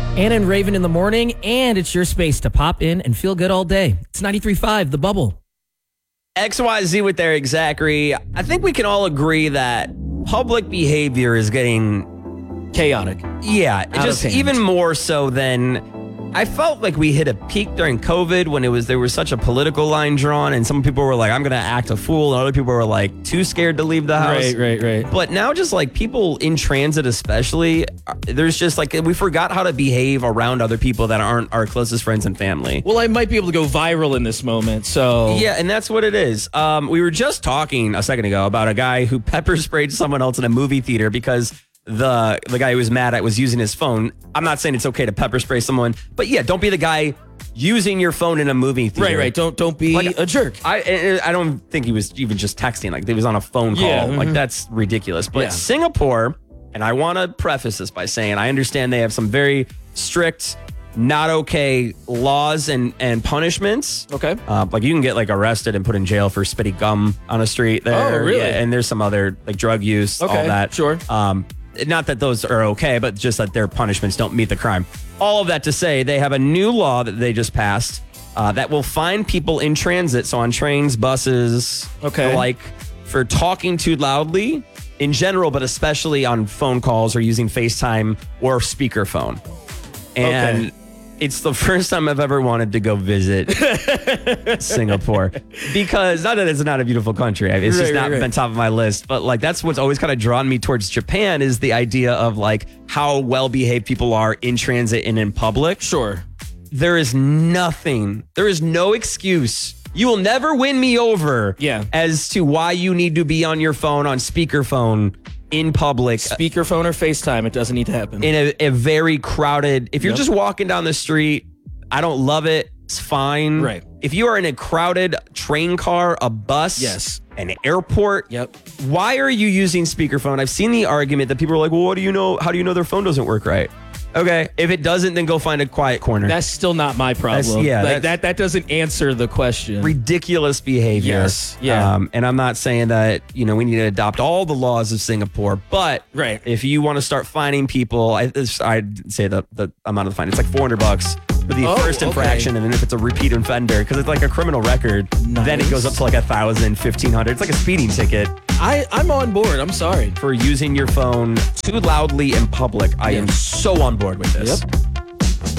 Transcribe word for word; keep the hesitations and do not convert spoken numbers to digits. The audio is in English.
Anna and Raven in the morning, and it's your space to pop in and feel good all day. It's ninety-three point five, The Bubble. X Y Z with Eric Zachary. I think we can all agree that public behavior is getting, Chaotic. yeah, Out just of hand. even more so than I felt like we hit a peak during COVID when it was there was such a political line drawn, and some people were like, "I'm going to act a fool," and other people were like, too scared to leave the house. Right, right, right. But now, just like people in transit, especially, uh, there's just like we forgot how to behave around other people that aren't our closest friends and family. Well, I might be able to go viral in this moment, so. Yeah, and that's what it is. Um, we were just talking a second ago about a guy who pepper sprayed someone else in a movie theater because the the guy who was mad at was using his phone. I'm not saying it's okay to pepper spray someone, but yeah, don't be the guy using your phone in a movie theater. Right, right. Don't don't be Like, a jerk. I I don't think he was even just texting. Like he was on a phone call. Yeah, Like mhm. that's ridiculous. But Yeah. Singapore, and I want to preface this by saying I understand they have some very strict, not okay laws and and punishments. Okay. Uh, like you can get like arrested and put in jail for spitting gum on a street there. Oh, really? Yeah, and there's some other like drug use, Okay, all that. sure. Um, not that those are okay, but just that their punishments don't meet the crime. All of that to say, they have a new law that they just passed uh, that will fine people in transit, so on trains, buses, Okay. like for talking too loudly in general, but especially on phone calls or using FaceTime or speakerphone. And Okay. it's the first time I've ever wanted to go visit Singapore because not that it's not a beautiful country. It's Right, just not right, right. been top of my list. But like that's what's always kind of drawn me towards Japan is the idea of like how well behaved people are in transit and in public. Sure. There is nothing, there is no excuse. You will never win me over Yeah. as to why you need to be on your phone on speakerphone in public. Speakerphone or FaceTime, it doesn't need to happen. In a, a very crowded, if you're Yep. just walking down the street, I don't love it. It's fine. Right. If you are in a crowded train car, a bus, Yes. an airport, Yep. why are you using speakerphone? I've seen the argument that people are like, well, what do you know? How do you know their phone doesn't work right? Okay. If it doesn't, then go find a quiet corner. That's still not my problem. That's- yeah, Like, that's- that that doesn't answer the question. ridiculous behavior. Yes, yeah. Um, and I'm not saying that, you know, we need to adopt all the laws of Singapore, but Right. if you want to start fining people, I, this- I'd say the, the amount of the fine, it's like four hundred bucks for the Oh, first infraction. okay. And then if it's a repeat offender, because it's like a criminal record, then it Nice. goes up to like a thousand, fifteen hundred. It's like a speeding ticket I, I'm on board. I'm sorry. for using your phone too loudly in public. I am Yes. so on board with this. Yep.